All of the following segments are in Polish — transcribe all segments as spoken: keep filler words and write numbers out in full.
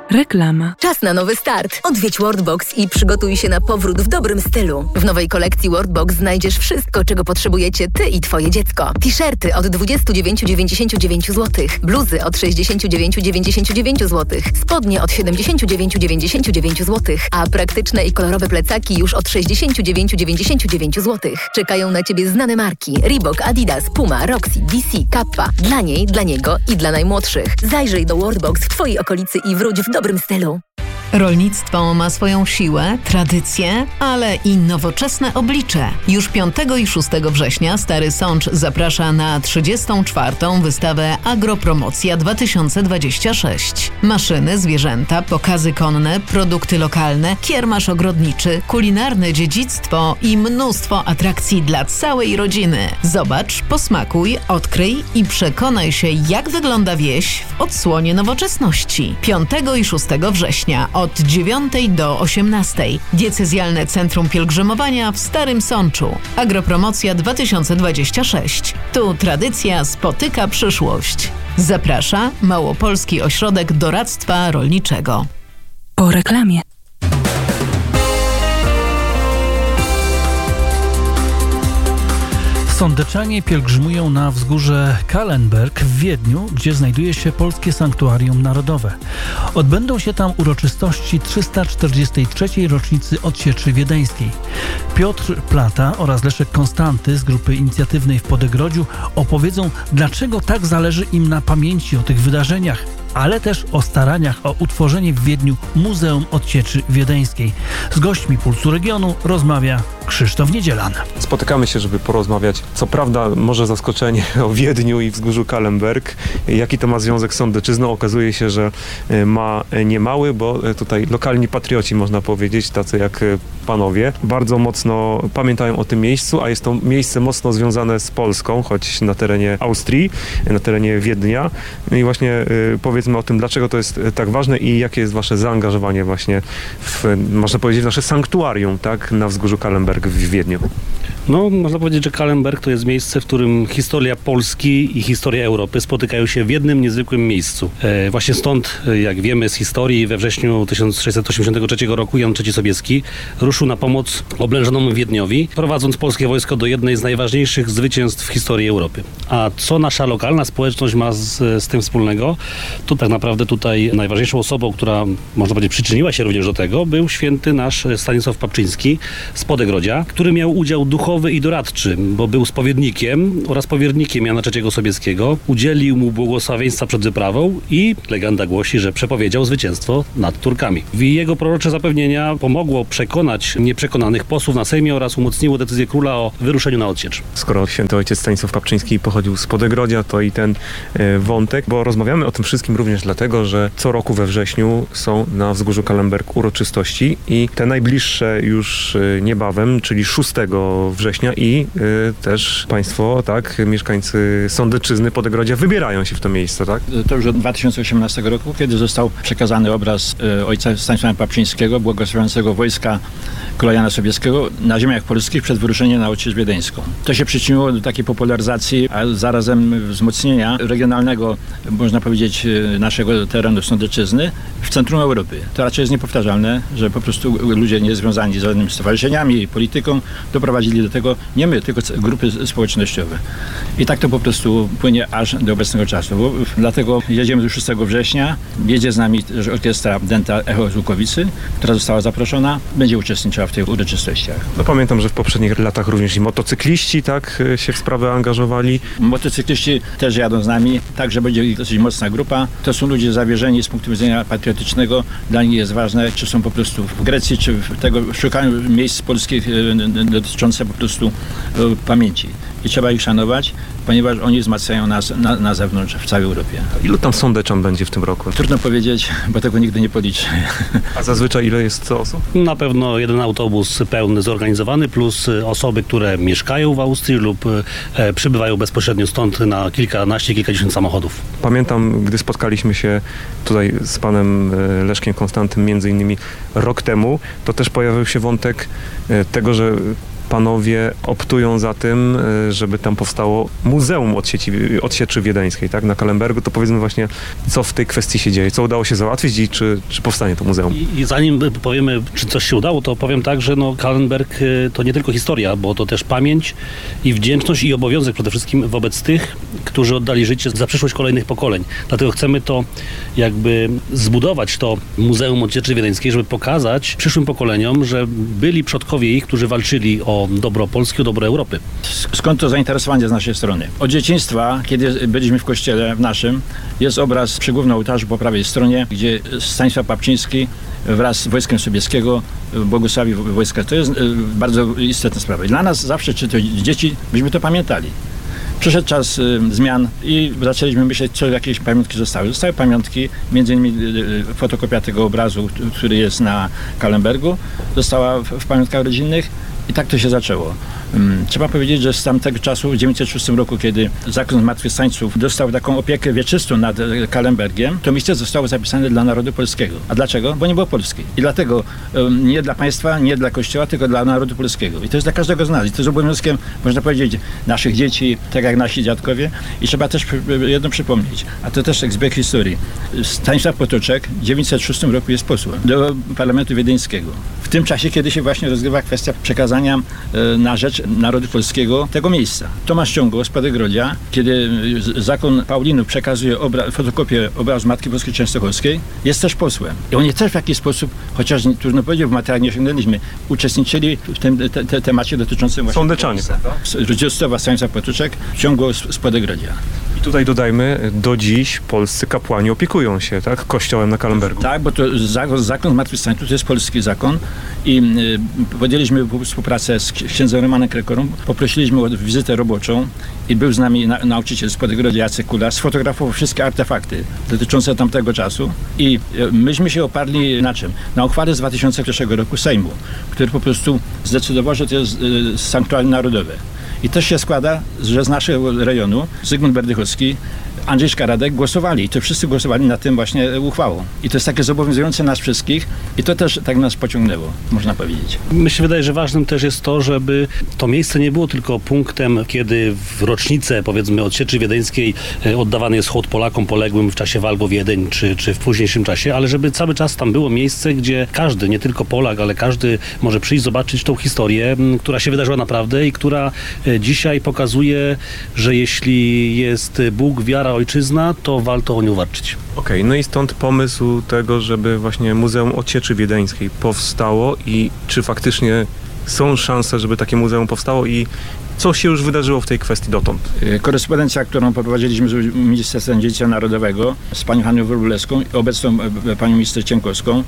Reklama. Czas na nowy start. Odwiedź Worldbox i przygotuj się na powrót w dobrym stylu. W nowej kolekcji Worldbox znajdziesz wszystko, czego potrzebujecie ty i twoje dziecko. T-shirty od dwadzieścia dziewięć dziewięćdziesiąt dziewięć złotych, bluzy od sześćdziesiąt dziewięć dziewięćdziesiąt dziewięć złotych, spodnie od siedemdziesiąt dziewięć dziewięćdziesiąt dziewięć złotych, a praktyczne i kolorowe plecaki już od sześćdziesiąt dziewięć dziewięćdziesiąt dziewięć złotych. Czekają na ciebie znane marki: Reebok, Adidas, Puma, Roxy, D C, Kappa. Dla niej, dla niego i dla najmłodszych. Zajrzyj do Worldbox w twojej okolicy i wróć w dobrym stylu. Rolnictwo ma swoją siłę, tradycję, ale i nowoczesne oblicze. Już piątego i szóstego września Stary Sącz zaprasza na trzydziestą czwartą wystawę Agropromocja dwa tysiące dwadzieścia sześć. Maszyny, zwierzęta, pokazy konne, produkty lokalne, kiermasz ogrodniczy, kulinarne dziedzictwo i mnóstwo atrakcji dla całej rodziny. Zobacz, posmakuj, odkryj i przekonaj się, jak wygląda wieś w odsłonie nowoczesności. piątego i szóstego września od dziewiątej do osiemnastej. Diecezjalne Centrum Pielgrzymowania w Starym Sączu. Agropromocja dwa tysiące dwadzieścia sześć. Tu tradycja spotyka przyszłość. Zaprasza Małopolski Ośrodek Doradztwa Rolniczego. Po reklamie. Sądeczanie pielgrzymują na wzgórze Kahlenberg w Wiedniu, gdzie znajduje się Polskie Sanktuarium Narodowe. Odbędą się tam uroczystości trzysta czterdziestej trzeciej rocznicy odsieczy wiedeńskiej. Piotr Plata oraz Leszek Konstanty z grupy inicjatywnej w Podegrodziu opowiedzą, dlaczego tak zależy im na pamięci o tych wydarzeniach, ale też o staraniach o utworzenie w Wiedniu Muzeum Odsieczy Wiedeńskiej. Z gośćmi Pulsu Regionu rozmawia Krzysztof Niedzielan. Spotykamy się, żeby porozmawiać, co prawda może zaskoczenie, o Wiedniu i wzgórzu Kahlenberg. Jaki to ma związek z sądeczyzną? Okazuje się, że ma niemały, bo tutaj lokalni patrioci, można powiedzieć, tacy jak panowie, bardzo mocno pamiętają o tym miejscu, a jest to miejsce mocno związane z Polską, choć na terenie Austrii, na terenie Wiednia. I właśnie powiedzmy o tym, dlaczego to jest tak ważne i jakie jest wasze zaangażowanie właśnie w, można powiedzieć, w nasze sanktuarium, tak, na wzgórzu Kahlenberg w Wiedniu. No, można powiedzieć, że Kahlenberg to jest miejsce, w którym historia Polski i historia Europy spotykają się w jednym niezwykłym miejscu. E, właśnie stąd, jak wiemy z historii, we wrześniu tysiąc sześćset osiemdziesiątego trzeciego roku Jan trzeci Sobieski ruszył na pomoc oblężonemu Wiedniowi, prowadząc polskie wojsko do jednej z najważniejszych zwycięstw w historii Europy. A co nasza lokalna społeczność ma z, z tym wspólnego? To tak naprawdę tutaj najważniejszą osobą, która, można powiedzieć, przyczyniła się również do tego, był święty nasz Stanisław Papczyński z Podegrodzia, który miał udział duchowy i doradczy, bo był spowiednikiem oraz powiernikiem Jana trzeciego Sobieskiego. Udzielił mu błogosławieństwa przed wyprawą i legenda głosi, że przepowiedział zwycięstwo nad Turkami. Jego prorocze zapewnienia pomogło przekonać nieprzekonanych posłów na Sejmie oraz umocniło decyzję króla o wyruszeniu na odsiecz. Skoro święty ojciec Stanisław Papczyński pochodził z Podegrodzia, to i ten y, wątek, bo rozmawiamy o tym wszystkim również dlatego, że co roku we wrześniu są na wzgórzu Kahlenberg uroczystości i te najbliższe już y, niebawem, czyli szóstego września i y, też państwo, tak, mieszkańcy Sądeczyzny, Podegrodzia wybierają się w to miejsce, tak? To już od dwa tysiące osiemnastego roku, kiedy został przekazany obraz y, ojca Stanisława Papczyńskiego, błogosławiącego wojska króla Jana Sobieskiego na ziemiach polskich przed wyruszeniem na odsiecz wiedeńską. To się przyczyniło do takiej popularyzacji, a zarazem wzmocnienia regionalnego, można powiedzieć, naszego terenu Sądeczyzny w centrum Europy. To raczej jest niepowtarzalne, że po prostu ludzie niezwiązani z żadnymi stowarzyszeniami i polityką doprowadzili do tego, nie my, tylko grupy społecznościowe. I tak to po prostu płynie aż do obecnego czasu. Bo dlatego jedziemy do szóstego września, jedzie z nami orkiestra Dęta Echo z Łukowicy, która została zaproszona, będzie uczestniczyła w tych uroczystościach. No pamiętam, że w poprzednich latach również i motocykliści tak się w sprawę angażowali. Motocykliści też jadą z nami, także będzie dosyć mocna grupa. To są ludzie zawierzeni z punktu widzenia patriotycznego. Dla nich jest ważne, czy są po prostu w Grecji, czy w tego szukają miejsc polskich dotyczące po prostu pamięci. I trzeba ich szanować, ponieważ oni wzmacniają nas na, na zewnątrz, w całej Europie. Ilu tam sądeczan będzie w tym roku? Trudno powiedzieć, bo tego nigdy nie policzę. A zazwyczaj ile jest co osób? Na pewno jeden autobus pełny zorganizowany, plus osoby, które mieszkają w Austrii lub e, przybywają bezpośrednio stąd na kilkanaście, kilkadziesiąt samochodów. Pamiętam, gdy spotkaliśmy się tutaj z panem Leszkiem Konstantym między innymi rok temu, to też pojawił się wątek tego, że panowie optują za tym, żeby tam powstało Muzeum Odsieci, Odsieczy Wiedeńskiej, tak, na Calenbergu. To powiedzmy właśnie, co w tej kwestii się dzieje, co udało się załatwić i czy, czy powstanie to muzeum. I, I zanim powiemy, czy coś się udało, to powiem tak, że no, Calenberg to nie tylko historia, bo to też pamięć i wdzięczność i obowiązek przede wszystkim wobec tych, którzy oddali życie za przyszłość kolejnych pokoleń. Dlatego chcemy to jakby zbudować, to Muzeum Odsieczy Wiedeńskiej, żeby pokazać przyszłym pokoleniom, że byli przodkowie ich, którzy walczyli o dobro Polski, o dobro Europy. Skąd to zainteresowanie z naszej strony? Od dzieciństwa, kiedy byliśmy w kościele w naszym, jest obraz przy głównym ołtarzu po prawej stronie, gdzie Stanisław Papczyński wraz z Wojskiem Sobieskiego błogosławi wojska. To jest bardzo istotna sprawa. I dla nas zawsze, czy to dzieci, byśmy to pamiętali. Przyszedł czas y, zmian i zaczęliśmy myśleć, co jakieś pamiątki zostały. Zostały pamiątki, między innymi y, fotokopia tego obrazu, który jest na Calenbergu, została w, w pamiątkach rodzinnych i tak to się zaczęło. Um, trzeba powiedzieć, że z tamtego czasu, w tysiąc dziewięćset szóstym roku, kiedy Zakon Zmartwychwstańców dostał taką opiekę wieczystą nad Calenbergiem, to miejsce zostało zapisane dla narodu polskiego. A dlaczego? Bo nie było Polski. I dlatego um, nie dla państwa, nie dla kościoła, tylko dla narodu polskiego. I to jest dla każdego z nas. I to jest obowiązkiem, można powiedzieć, naszych dzieci, tak jak nasi dziadkowie. I trzeba też jedno przypomnieć, a to też zbieg historii. Stanisław Potoczek w tysiąc dziewięćset szóstym roku jest posłem do Parlamentu Wiedeńskiego. W tym czasie, kiedy się właśnie rozgrywa kwestia przekazania e, na rzecz narodu polskiego tego miejsca. Tomasz Ciągo z Podegrodzia, kiedy zakon Paulinów przekazuje obra- fotokopię obrazu Matki Boskiej Częstochowskiej, jest też posłem. I oni też w jakiś sposób, chociaż trudno powiedzieć, w materiałach nie osiągnęliśmy, uczestniczyli w tym te, te temacie dotyczącym właśnie Sądeczanie. Rodzicostwa Stanisław Potoczek, Ciągo z, z Podegrodzia. I tutaj dodajmy, do dziś polscy kapłani opiekują się, tak, kościołem na Calenbergu. Tak, bo to zakon, zakon Zmartwychwstańców to jest polski zakon i y, podjęliśmy współpracę z księdzem Romanem Krekorą, poprosiliśmy o wizytę roboczą i był z nami na, nauczyciel z Podegrodzia Jacek Kula, sfotografował wszystkie artefakty dotyczące tamtego czasu i y, myśmy się oparli na czym? Na uchwale z dwa tysiące pierwszego roku Sejmu, który po prostu zdecydował, że to jest y, sanktuarium narodowe. I to się składa, że z naszego rejonu Zygmunt Berdychowski, Andrzej Szkaradek głosowali i to wszyscy głosowali nad tym właśnie uchwałą. I to jest takie zobowiązujące nas wszystkich i to też tak nas pociągnęło, można powiedzieć. Mi się wydaje, że ważnym też jest to, żeby to miejsce nie było tylko punktem, kiedy w rocznicę, powiedzmy, Odsieczy Wiedeńskiej oddawany jest hołd Polakom poległym w czasie walk o Wiedeń, czy, czy w późniejszym czasie, ale żeby cały czas tam było miejsce, gdzie każdy, nie tylko Polak, ale każdy może przyjść, zobaczyć tą historię, która się wydarzyła naprawdę i która dzisiaj pokazuje, że jeśli jest Bóg, wiara, ojczyzna, to warto o nią walczyć. Okej, okay, no i stąd pomysł tego, żeby właśnie Muzeum Odsieczy Wiedeńskiej powstało i czy faktycznie są szanse, żeby takie muzeum powstało i co się już wydarzyło w tej kwestii dotąd? Korespondencja, którą poprowadziliśmy z Ministerstwem Dziedzictwa Narodowego, z panią Hanną Wróblewską i obecną panią minister Cienkowską,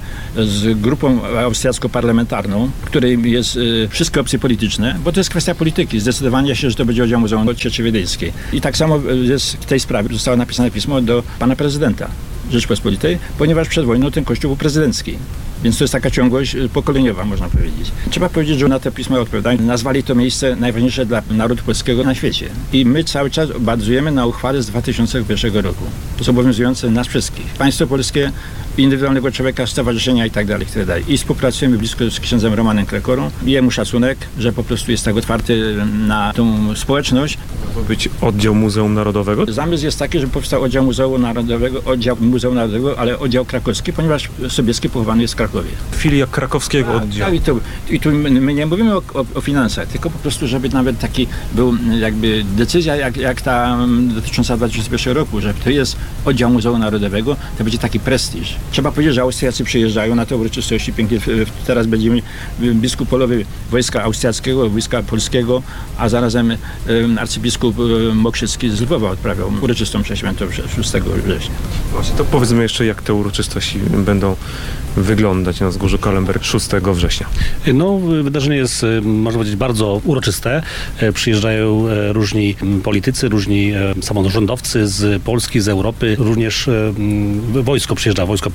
z grupą austriacko-parlamentarną, w której jest y, wszystkie opcje polityczne, bo to jest kwestia polityki, zdecydowanie się, że to będzie oddział Muzeum Odsieczy Wiedeńskiej. I tak samo jest w tej sprawie, zostało napisane pismo do pana prezydenta Rzeczypospolitej, ponieważ przed wojną ten kościół był prezydencki. Więc to jest taka ciągłość pokoleniowa, można powiedzieć. Trzeba powiedzieć, że na te pisma odpowiadają. Nazwali to miejsce najważniejsze dla narodu polskiego na świecie. I my cały czas bazujemy na uchwale z dwa tysiące pierwszego roku. To jest obowiązujące nas wszystkich. Państwo polskie, indywidualnego człowieka, stowarzyszenia i tak dalej, i tak dalej. I współpracujemy blisko z księdzem Romanem Krekorą. Jemu szacunek, że po prostu jest tak otwarty na tą społeczność. Ma być oddział Muzeum Narodowego? Zamysł jest taki, że powstał oddział Muzeum Narodowego, oddział Muzeum Narodowego, ale oddział krakowski, ponieważ Sobieski pochowany jest w Krakowie. Filia krakowskiego oddziału. Tak, i, tu, I tu my nie mówimy o, o, o finansach, tylko po prostu, żeby nawet taki był jakby decyzja, jak, jak ta dotycząca dwa tysiące pierwszego roku, że to jest oddział Muzeum Narodowego, to będzie taki prestiż. Trzeba powiedzieć, że Austriacy przyjeżdżają na te uroczystości pięknie. Teraz będziemy biskup polowy wojska austriackiego, wojska polskiego, a zarazem um, arcybiskup um, Mokrzycki z Lwowa odprawiał uroczystą przeświętą szóstego września. Właśnie, to powiedzmy jeszcze, jak te uroczystości będą wyglądać na wzgórzu Calenberg szóstego września. No, wydarzenie jest, można powiedzieć, bardzo uroczyste. Przyjeżdżają różni politycy, różni samorządowcy z Polski, z Europy. Również wojsko przyjeżdża, wojsko polskie.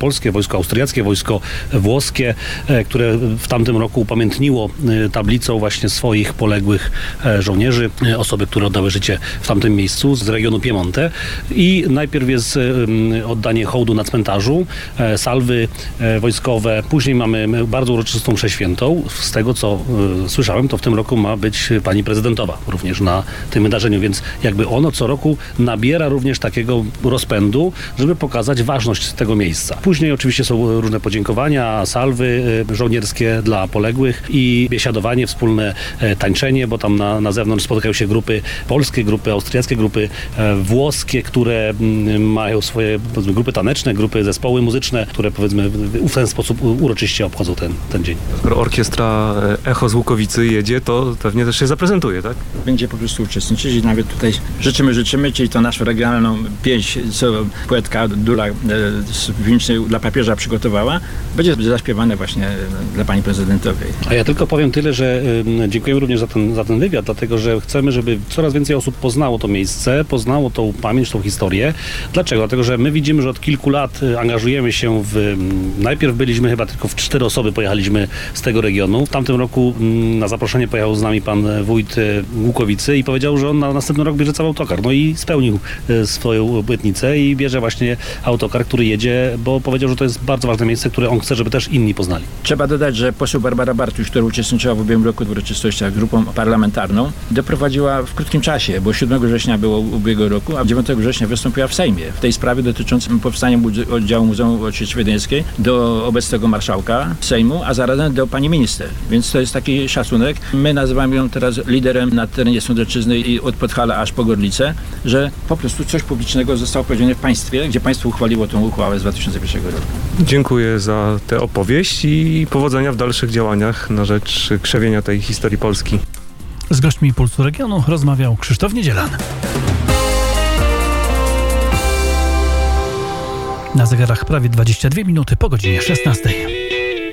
polskie, wojsko austriackie, wojsko włoskie, które w tamtym roku upamiętniło tablicą właśnie swoich poległych żołnierzy, osoby, które oddały życie w tamtym miejscu z regionu Piemonte. I najpierw jest oddanie hołdu na cmentarzu, salwy wojskowe. Później mamy bardzo uroczystą mszę świętą. Z tego, co słyszałem, to w tym roku ma być pani prezydentowa również na tym wydarzeniu, więc jakby ono co roku nabiera również takiego rozpędu, żeby pokazać ważność tego miejsca. Później oczywiście są różne podziękowania, salwy żołnierskie dla poległych i biesiadowanie, wspólne tańczenie, bo tam na, na zewnątrz spotykają się grupy polskie, grupy austriackie, grupy włoskie, które mają swoje powiedzmy, grupy taneczne, grupy zespoły muzyczne, które powiedzmy w ten sposób uroczyście obchodzą ten, ten dzień. Skoro orkiestra Echo z Łukowicy jedzie, to pewnie też się zaprezentuje, tak? Będzie po prostu uczestniczyć i nawet tutaj życzymy, życzymy, czyli to naszą regionalną pieśń, co poetka Dula z Wincznej dla papieża przygotowała, będzie zaśpiewane właśnie dla pani prezydentowej. A ja tylko powiem tyle, że y, dziękujemy również za ten, za ten wywiad, dlatego że chcemy, żeby coraz więcej osób poznało to miejsce, poznało tą pamięć, tą historię. Dlaczego? Dlatego, że my widzimy, że od kilku lat angażujemy się w... Najpierw byliśmy chyba tylko w cztery osoby, pojechaliśmy z tego regionu. W tamtym roku na zaproszenie pojechał z nami pan wójt Łukowicy i powiedział, że on na następny rok bierze cały autokar. No i spełnił swoją obietnicę i bierze właśnie autokar, który jedzie, bo powiedział, że to jest bardzo ważne miejsce, które on chce, żeby też inni poznali. Trzeba dodać, że poseł Barbara Bartuś, która uczestniczyła w ubiegłym roku w uroczystościach grupą parlamentarną, doprowadziła w krótkim czasie, bo siódmego września było ubiegłego roku, a dziewiątego września wystąpiła w Sejmie w tej sprawie dotyczącej powstania oddziału Muzeum Ojczyzny Wiedeńskiej do obecnego marszałka Sejmu, a zarazem do pani minister. Więc to jest taki szacunek. My nazywamy ją teraz liderem na terenie Sądecczyzny i od Podhala aż po Gorlice, że po prostu coś publicznego zostało powiedziane w państwie, gdzie państwo uchwaliło tę uchwałę z dwa tysiące pierwszego roku. Dziękuję za tę opowieść i powodzenia w dalszych działaniach na rzecz krzewienia tej historii Polski. Z gośćmi Pulsu Regionu rozmawiał Krzysztof Niedzielan. Na zegarach prawie dwadzieścia dwie minuty po godzinie szesnastej.